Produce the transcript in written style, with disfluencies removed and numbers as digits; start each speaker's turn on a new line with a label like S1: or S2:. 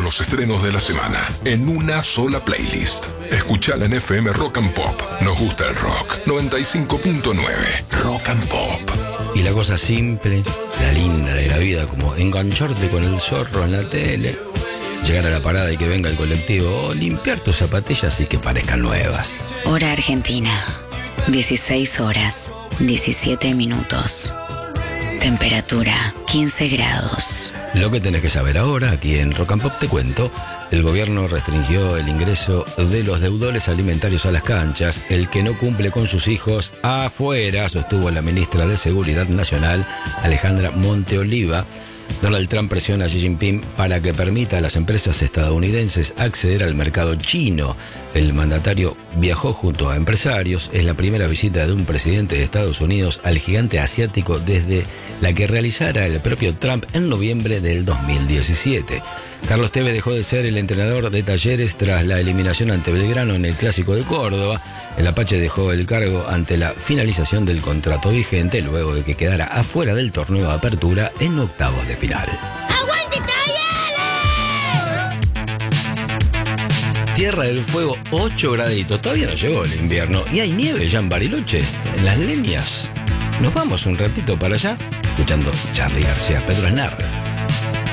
S1: los estrenos de la semana en una sola playlist. Escuchala en FM Rock and Pop. Nos gusta el rock. 95.9 Rock and Pop.
S2: Y la cosa simple, la linda de la vida, como engancharte con el zorro en la tele, llegar a la parada y que venga el colectivo, o limpiar tus zapatillas y que parezcan nuevas.
S3: Hora Argentina, 16 horas, 17 minutos. Temperatura, 15 grados.
S2: Lo que tenés que saber ahora, aquí en Rock and Pop te cuento, el gobierno restringió el ingreso de los deudores alimentarios a las canchas. El que no cumple con sus hijos afuera, sostuvo la ministra de Seguridad Nacional, Alejandra Monteoliva. Donald Trump presiona a Xi Jinping para que permita a las empresas estadounidenses acceder al mercado chino. El mandatario viajó junto a empresarios. Es la primera visita de un presidente de Estados Unidos al gigante asiático desde la que realizara el propio Trump en noviembre del 2017. Carlos Tevez dejó de ser el entrenador de Talleres tras la eliminación ante Belgrano en el Clásico de Córdoba. El Apache dejó el cargo ante la finalización del contrato vigente luego de que quedara afuera del torneo de apertura en octavos de final.
S4: ¡Aguante Talleres!
S2: Tierra del Fuego, 8 graditos. Todavía no llegó el invierno y hay nieve ya en Bariloche, en Las Leñas. Nos vamos un ratito para allá, escuchando Charly García, Pedro Aznar.